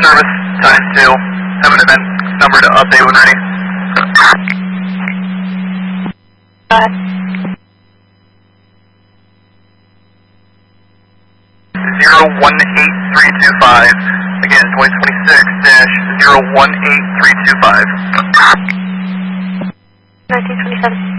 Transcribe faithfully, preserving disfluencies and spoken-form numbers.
service, times two. Have an event number to update when ready. Zero one eight three two five. Again, twenty twenty-six dash zero one eight three two five. nineteen twenty-seven.